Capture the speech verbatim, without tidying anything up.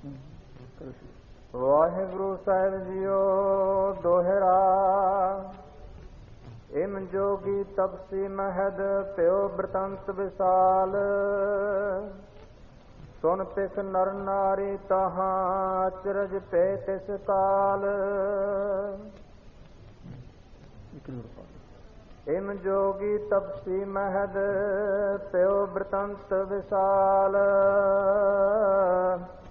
ਵਾਹਿਗੁਰੂ ਸਾਹਿਬ JIO ਦੋਹਰਾ। ਇਮ ਜੋਗੀ ਤਪਸੀ ਮਹਦ ਪਿਓ ਬ੍ਰਤੰਤ ਵਿਸਾਲ। ਸੁਨ ਤਿਸ ਨਰ ਨਾਰੀ ਤਹਾਂ ਅਚਰਜ ਪੈ ਤਿਸ ਕਾਲ। ਇਮ ਜੋਗੀ ਤਪਸੀ ਮਹਦ ਪਿਓ ਬ੍ਰਤੰਤ ਵਿਸਾਲ।